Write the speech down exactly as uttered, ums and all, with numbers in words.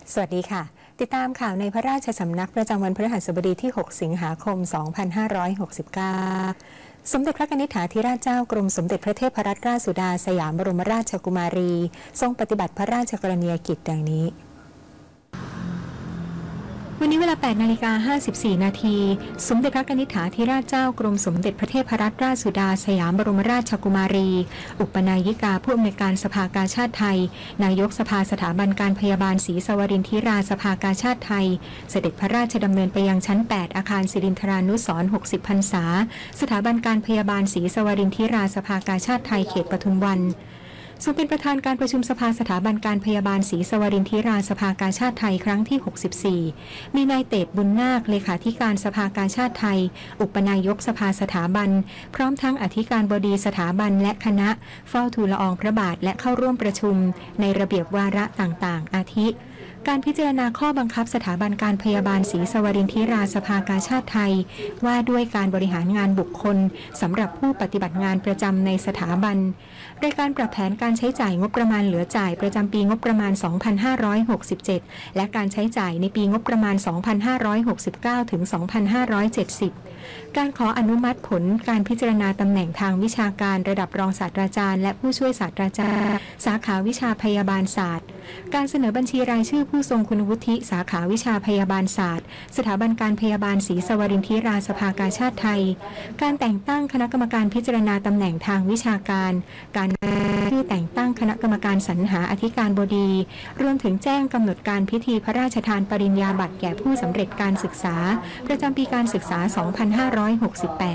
สวัสดีค่ะติดตามข่าวในพระราชสำนักประจำวันพฤหัสบดีที่ หก สิงหาคม สองพันห้าร้อยหกสิบเก้า สมเด็จพระนิธิถาธิราชเจ้ากรมสมเด็จพระเทพรัตนราชสุดาสยามบรมราชกุมารีทรงปฏิบัติพระราชกรณียกิจดังนี้วันนี้เวลา แปดนาฬิกาห้าสิบสี่นาที สมเด็จพระนิธิถาธิราชเจ้ากรมสมเด็จพระเทพรัตนราชสุดาสยามบรมราชกุมารีอุปนายิกาผู้อำนวยการสภากาชาดไทยนายกสภาสถาบันการพยาบาลศรีสวรินทิราสภากาชาดไทยเสด็จพระราชดำเนินไปยังชั้น แปด อาคารสิรินทรานุสรณ์ หกสิบ พรรษาสถาบันการพยาบาลศรีสวรินทิราสภากาชาดไทยเขตปทุมวันทรงเป็นประธานการประชุมสภาสถาบันการพยาบาลศรีสวรินทิราสภากาชาดไทยครั้งที่ หกสิบสี่ มีนายเตศบุญนาคเลขาธิการสภากาชาดไทยอุปนายกสภาสถาบันพร้อมทั้งอธิการบดีสถาบันและคณะเฝ้าทูลละอองพระบาทและเข้าร่วมประชุมในระเบียบวาระต่างๆอาทิการพิจารณาข้อบังคับสถาบันการพยาบาลศรีสวรินทิราสภากาชาดไทยว่าด้วยการบริหารงานบุคคลสำหรับผู้ปฏิบัติงานประจำในสถาบันรายการปรับแผนการใช้จ่ายงบประมาณเหลือจ่ายประจำปีงบประมาณ สองพันห้าร้อยหกสิบเจ็ด และการใช้จ่ายในปีงบประมาณ สองพันห้าร้อยหกสิบเก้า ถึง สองพันห้าร้อยเจ็ดสิบ การขออนุมัติผลการพิจารณาตำแหน่งทางวิชาการระดับรองศาสตราจารย์และผู้ช่วยศาสตราจารย์สาขาวิชาพยาบาลศาสตร์การเสนอบัญชีรายชื่อผู้ทรงคุณวุฒิสาขาวิชาพยาบาลศาสตร์สถาบันการพยาบาลศรีสวรินทิราสภากาชาดไทยการแต่งตั้งคณะกรรมการพิจารณาตำแหน่งทางวิชาการการชื่อแต่งตั้งคณะกรรมการสรรหาอธิการบดีรวมถึงแจ้งกำหนดการพิธีพระราชทานปริญญาบัตรแก่ผู้สำเร็จการศึกษาประจำปีการศึกษา สองพันห้าร้อยหกสิบแปด